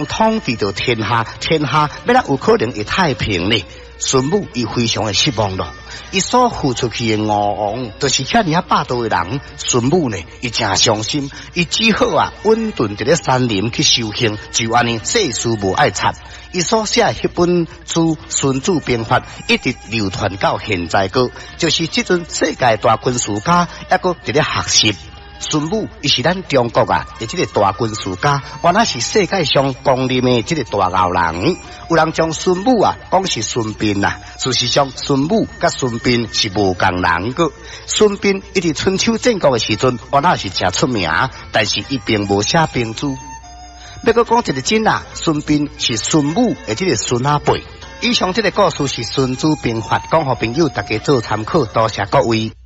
统治着天下，天下要哪有可能会太平呢？孙武伊非常的失望咯，伊所付出去的吴王，就是遐尔霸道的人。孙武呢，伊真伤心，伊只好稳顿伫咧山林去修行，就安尼世事无爱插。伊所写迄本《朱孙子兵法》一直流传到现在个，就是即阵世界大军事家抑个伫咧学习。孙武伊是咱中国的即个大军事家，原来是世界上公认的即个大牛人。有人将孙武讲是孙膑事实上孙武甲孙膑是无共人个。孙膑一直春秋战国的时阵，原来是真出名，但是伊并无写兵书。要搁讲一个真孙膑是孙武的即个孙仔辈。以上这个故事是《孙子兵法》，讲互朋友大家做参考，多谢各位。